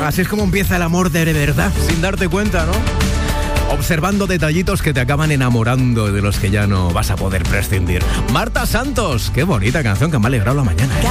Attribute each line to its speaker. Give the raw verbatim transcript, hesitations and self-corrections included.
Speaker 1: Así es como empieza el amor de verdad, sin darte cuenta, ¿no? Observando detallitos que te acaban enamorando, de los que ya no vas a poder prescindir. Marta Santos, qué bonita canción, que me ha alegrado la mañana, ¿eh?